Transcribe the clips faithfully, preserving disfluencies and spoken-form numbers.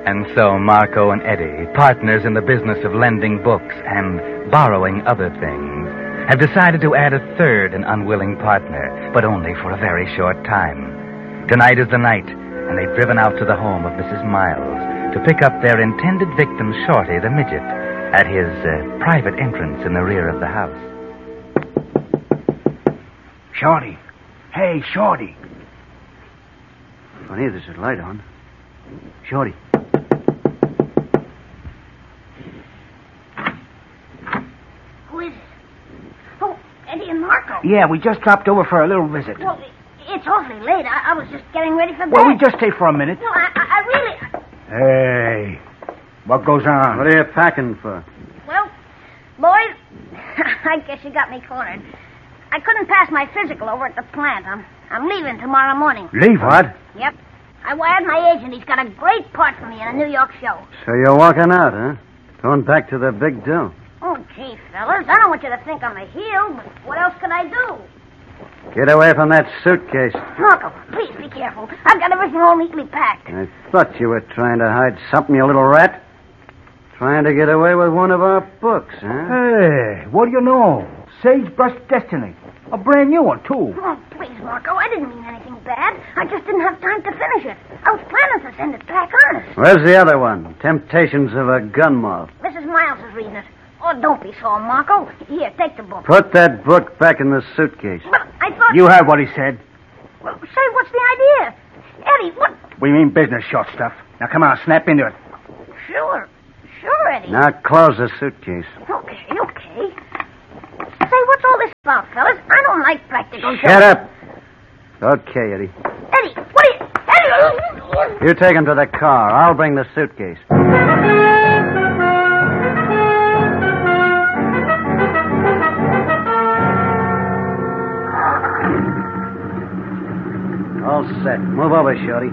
And so Marco and Eddie, partners in the business of lending books and borrowing other things, have decided to add a third and unwilling partner, but only for a very short time. Tonight is the night, and they've driven out to the home of Missus Miles to pick up their intended victim, Shorty the midget, at his uh, private entrance in the rear of the house. Shorty. Hey, Shorty. Funny, there's a light on. Shorty. Who is it? Oh, Eddie and Marco. Yeah, we just dropped over for a little visit. Well, it's awfully late. I, I was just getting ready for bed. Well, we just stay for a minute. No, I, I, I really... Hey, what goes on? What are you packing for? Well, boys, I guess you got me cornered. I couldn't pass my physical over at the plant. I'm, I'm leaving tomorrow morning. Leave? What? Yep. I wired my agent. He's got a great part for me in a New York show. So you're walking out, huh? Going back to the big dough. Oh, gee, fellas, I don't want you to think I'm a heel, but what else could I do? Get away from that suitcase. Marco, please be careful. I've got everything all neatly packed. I thought you were trying to hide something, you little rat. Trying to get away with one of our books, huh? Hey, what do you know? Sagebrush Destiny. A brand new one, too. Oh, please, Marco, I didn't mean anything bad. I just didn't have time to finish it. I was planning to send it back honest. Where's the other one? Temptations of a Gun Moth. Missus Miles is reading it. Oh, don't be sore, Marco. Here, take the book. Put that book back in the suitcase. But I thought... You heard what he said. Well, say, what's the idea? Eddie, what... We mean business, short stuff. Now, come on, snap into it. Sure. Sure, Eddie. Now close the suitcase. Okay, okay. Say, what's all this about, fellas? I don't like practical jokes. Shut up. Okay, Eddie. Eddie, what are you... Eddie! You take him to the car. I'll bring the suitcase. All set. Move over, Shorty.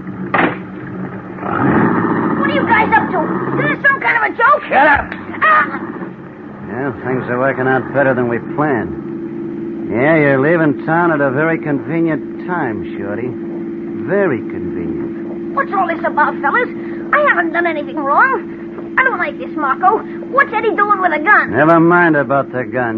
What are you guys up to? Is this some kind of a joke? Shut up. Ah! Well, things are working out better than we planned. Yeah, you're leaving town at a very convenient time, Shorty. Very convenient. What's all this about, fellas? I haven't done anything wrong. I don't like this, Marco. What's Eddie doing with a gun? Never mind about the gun.